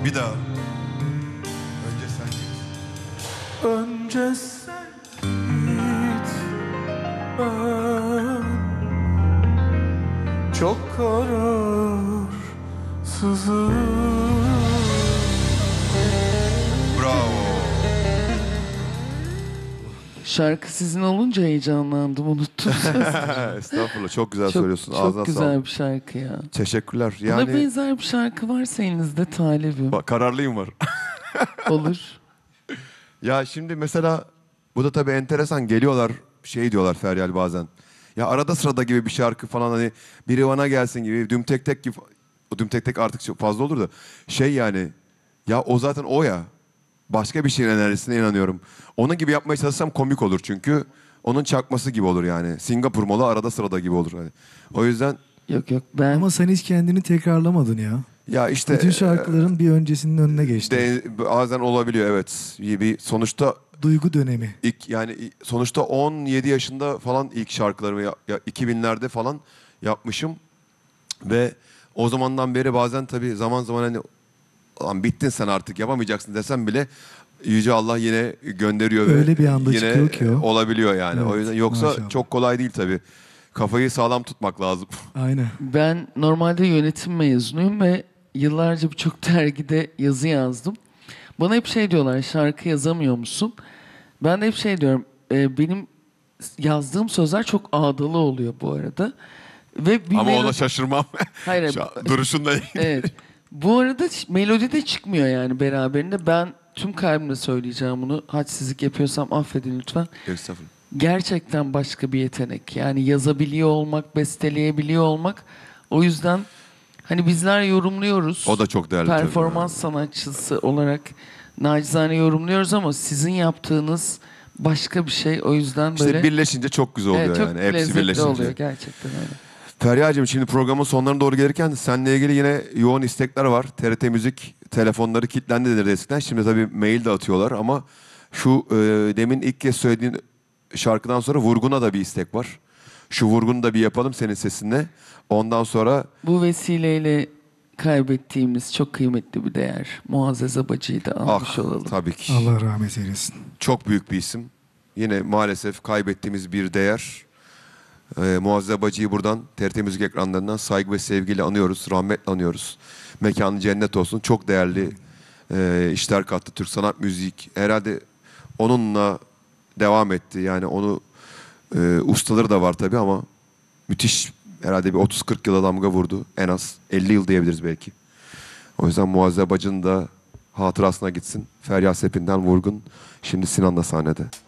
Bir daha. Önce sen git. Önce sen git, ben çok kararsızım. Bravo. Şarkı sizin olunca heyecanlandım, unuttum. Estağfurullah, çok güzel söylüyorsun. Ağzına çok güzel sağlık. bir şarkı ya. Teşekkürler. Buna Yani benzer bir şarkı varsa elinizde talibim. kararlıyım var. Olur. Ya şimdi mesela bu da tabii enteresan, geliyorlar şey diyorlar Feryal bazen. Ya arada sırada gibi bir şarkı falan, hani biri bana gelsin gibi, düm tek tek gibi. O düm tek tek artık çok fazla olur da şey yani, ya o zaten o ya. Başka bir şeyin enerjisine inanıyorum. Onun gibi yapmaya çalışsam komik olur çünkü. Onun çakması gibi olur yani. Singapur malı arada sırada gibi olur. Hani. O yüzden Yok ben... Ama sen hiç kendini tekrarlamadın ya. ya işte... Bütün şarkıların bir öncesinin önüne geçti. Bazen olabiliyor, evet. Bir sonuçta... Duygu dönemi. Sonuçta 17 yaşında falan ilk şarkılarımı ya 2000'lerde falan yapmışım. Ve o zamandan beri bazen tabii zaman zaman hani lan bittin sen artık yapamayacaksın desem bile Yüce Allah yine gönderiyor. Öyle ve bir anda yine çıkıyor ki o. olabiliyor yani. Evet, O yüzden yoksa maşallah. çok kolay değil tabii. Kafayı sağlam tutmak lazım. Aynen. Ben normalde yönetim mezunuyum ve yıllarca birçok dergide yazı yazdım. Bana hep şey diyorlar, şarkı yazamıyor musun? Ben de hep şey diyorum, benim yazdığım sözler çok ağdalı oluyor bu arada. Ve bir Ama melodi... ona şaşırmam. Hayır, Duruşunla ilgili. evet. Bu arada melodi de çıkmıyor yani beraberinde. Ben tüm kalbimle söyleyeceğim bunu. Hadsizlik yapıyorsam affedin lütfen. Estağfurullah. Gerçekten başka bir yetenek. Yani yazabiliyor olmak, besteleyebiliyor olmak. O yüzden hani bizler yorumluyoruz. O da çok değerli tabii. Performans sanatçısı olarak nacizane yorumluyoruz ama sizin yaptığınız başka bir şey. O yüzden İşte böyle... birleşince çok güzel oluyor Evet, çok yani. Hepsi lezzetli birleşince. oluyor gerçekten öyle. Feryal'cığım, şimdi programın sonlarına doğru gelirken seninle ilgili yine yoğun istekler var. TRT Müzik telefonları kilitlendi denirdi eskiden. Şimdi tabii mail de atıyorlar ama şu demin ilk kez söylediğin şarkıdan sonra Vurgun'a da bir istek var. Şu Vurgun'u da bir yapalım senin sesinle. Ondan sonra... Bu vesileyle kaybettiğimiz çok kıymetli bir değer. Muazzez Abacı'yı da almış olalım. Tabii ki. Allah rahmet eylesin. Çok büyük bir isim. Yine maalesef kaybettiğimiz bir değer. Muazzez Abacı'yı buradan TRT Müzik ekranlarından saygı ve sevgiyle anıyoruz, rahmetle anıyoruz. Mekanı cennet olsun. Çok değerli işler kattı Türk sanat müzik. Herhalde onunla devam etti. Yani onu ustaları da var tabii ama müthiş, herhalde bir 30-40 yıla damga vurdu. En az 50 yıl diyebiliriz belki. O yüzden Muazzez Abacı'nın da hatırasına gitsin. Feryal Sepin'den Vurgun. Şimdi Sinan'la sahnede.